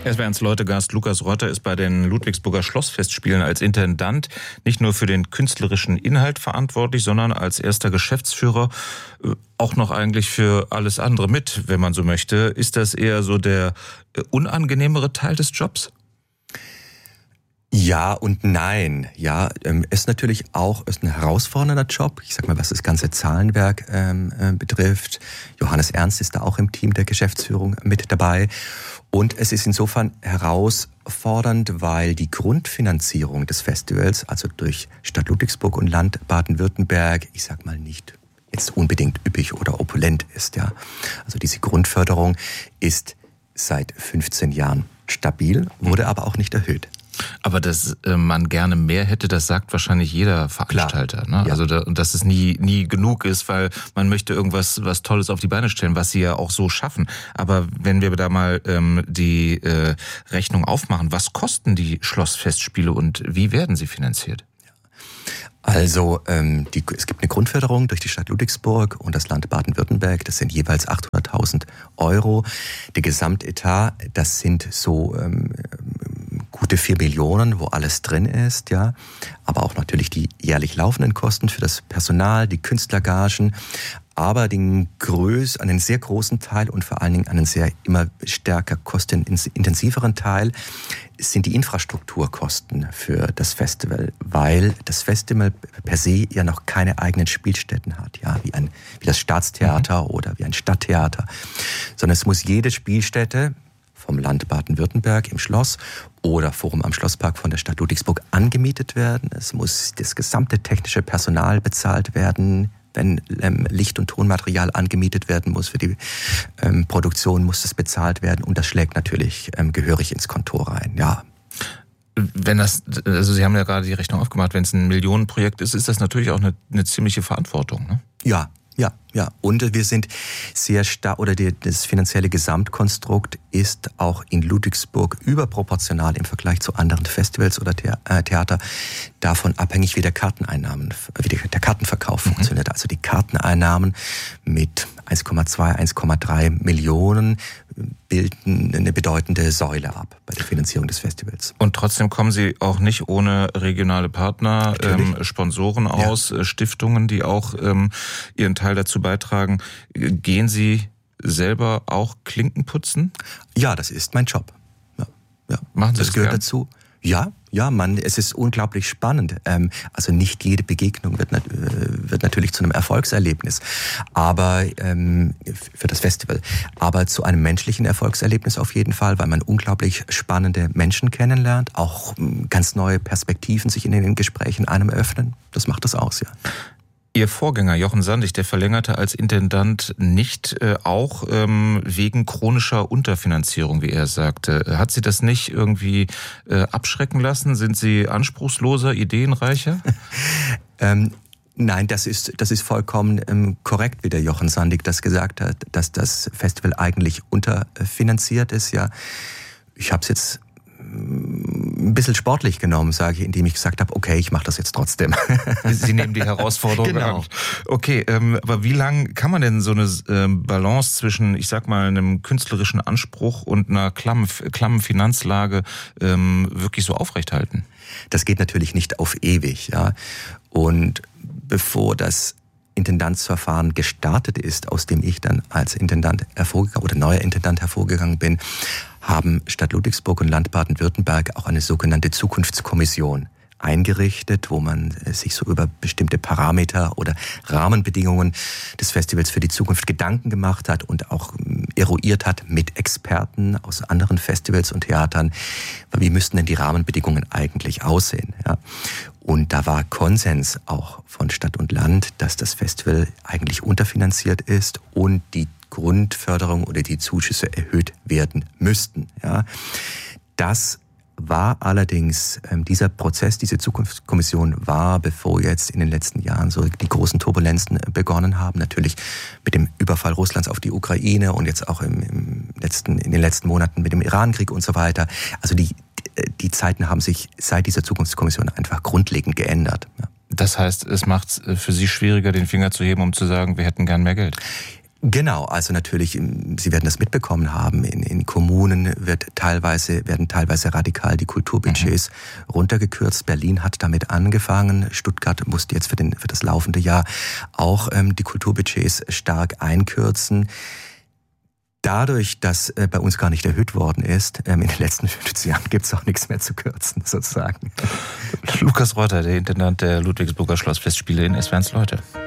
SWR1 Leute-Gast Lukas Reuter ist bei den Ludwigsburger Schlossfestspielen als Intendant nicht nur für den künstlerischen Inhalt verantwortlich, sondern als erster Geschäftsführer auch noch eigentlich für alles andere mit, wenn man so möchte. Ist das eher so der unangenehmere Teil des Jobs? Ja und nein. Ja, ist natürlich auch ein herausfordernder Job. Ich sag mal, was das ganze Zahlenwerk betrifft. Johannes Ernst ist da auch im Team der Geschäftsführung mit dabei. Und es ist insofern herausfordernd, weil die Grundfinanzierung des Festivals, also durch Stadt Ludwigsburg und Land Baden-Württemberg, ich sag mal nicht jetzt unbedingt üppig oder opulent ist. Ja, also diese Grundförderung ist seit 15 Jahren stabil, wurde aber auch nicht erhöht. Aber dass man gerne mehr hätte, das sagt wahrscheinlich jeder Veranstalter. Ne? Ja. Also dass es nie genug ist, weil man möchte was Tolles auf die Beine stellen, was sie ja auch so schaffen. Aber wenn wir da mal die Rechnung aufmachen, was kosten die Schlossfestspiele und wie werden sie finanziert? Also es gibt eine Grundförderung durch die Stadt Ludwigsburg und das Land Baden-Württemberg. Das sind jeweils 800.000 €. Der Gesamtetat, das sind so gute 4 Millionen, wo alles drin ist, ja. Aber auch natürlich die jährlich laufenden Kosten für das Personal, die Künstlergagen. Aber einen sehr großen Teil und vor allen Dingen einen sehr immer stärker kostenintensiveren Teil sind die Infrastrukturkosten für das Festival, weil das Festival per se ja noch keine eigenen Spielstätten hat, ja, wie das Staatstheater oder wie ein Stadttheater, sondern es muss jede Spielstätte vom Land Baden-Württemberg im Schloss oder Forum am Schlosspark von der Stadt Ludwigsburg angemietet werden. Es muss das gesamte technische Personal bezahlt werden. Wenn Licht- und Tonmaterial angemietet werden muss für die Produktion, muss das bezahlt werden. Und das schlägt natürlich gehörig ins Konto rein, ja. Also Sie haben ja gerade die Rechnung aufgemacht, wenn es ein Millionenprojekt ist, ist das natürlich auch eine ziemliche Verantwortung, ne? Ja. Und wir sind sehr stark, oder das finanzielle Gesamtkonstrukt ist auch in Ludwigsburg überproportional im Vergleich zu anderen Festivals oder Theater davon abhängig, wie der Kartenverkauf funktioniert. Also die Karteneinnahmen mit 1,2, 1,3 Millionen bilden eine bedeutende Säule ab bei der Finanzierung des Festivals. Und trotzdem kommen Sie auch nicht ohne regionale Partner, Sponsoren aus, ja. Stiftungen, die auch ihren Teil dazu beitragen. Gehen Sie selber auch Klinken putzen? Ja, das ist mein Job. Ja. Machen Sie das gehört gern? dazu. Ja, es ist unglaublich spannend. Also nicht jede Begegnung wird natürlich zu einem Erfolgserlebnis, aber für das Festival. Aber zu einem menschlichen Erfolgserlebnis auf jeden Fall, weil man unglaublich spannende Menschen kennenlernt, auch ganz neue Perspektiven sich in den Gesprächen einem öffnen. Das macht das aus, ja. Ihr Vorgänger Jochen Sandig, der verlängerte als Intendant nicht auch wegen chronischer Unterfinanzierung, wie er sagte. Hat Sie das nicht irgendwie abschrecken lassen? Sind Sie anspruchsloser, ideenreicher? Nein, das ist vollkommen korrekt, wie der Jochen Sandig das gesagt hat, dass das Festival eigentlich unterfinanziert ist. Ja, ich habe es jetzt ein bisschen sportlich genommen, sage ich, indem ich gesagt habe, okay, ich mache das jetzt trotzdem. Sie nehmen die Herausforderung an. Okay, aber wie lang kann man denn so eine Balance zwischen, ich sag mal, einem künstlerischen Anspruch und einer klammen Finanzlage wirklich so aufrechthalten? Das geht natürlich nicht auf ewig, ja. Und bevor das Intendantsverfahren gestartet ist, aus dem ich dann als Intendant neuer Intendant hervorgegangen bin, haben Stadt Ludwigsburg und Land Baden-Württemberg auch eine sogenannte Zukunftskommission eingerichtet, wo man sich so über bestimmte Parameter oder Rahmenbedingungen des Festivals für die Zukunft Gedanken gemacht hat und auch eruiert hat mit Experten aus anderen Festivals und Theatern, wie müssten denn die Rahmenbedingungen eigentlich aussehen, ja? Und da war Konsens auch von Stadt und Land, dass das Festival eigentlich unterfinanziert ist und die Grundförderung oder die Zuschüsse erhöht werden müssten. Ja. Das war allerdings, dieser Prozess, diese Zukunftskommission war, bevor jetzt in den letzten Jahren so die großen Turbulenzen begonnen haben, natürlich mit dem Überfall Russlands auf die Ukraine und jetzt auch in den letzten Monaten mit dem Irankrieg und so weiter. Also die Zeiten haben sich seit dieser Zukunftskommission einfach grundlegend geändert. Ja. Das heißt, es macht es für Sie schwieriger, den Finger zu heben, um zu sagen, wir hätten gern mehr Geld? Genau, also natürlich, Sie werden das mitbekommen haben, in Kommunen werden teilweise radikal die Kulturbudgets runtergekürzt. Berlin hat damit angefangen. Stuttgart musste jetzt für das laufende Jahr auch die Kulturbudgets stark einkürzen. Dadurch, dass bei uns gar nicht erhöht worden ist, in den letzten 15 Jahren gibt es auch nichts mehr zu kürzen, sozusagen. Lukas Reuter, der Intendant der Ludwigsburger Schlossfestspiele in SWR1 Leute.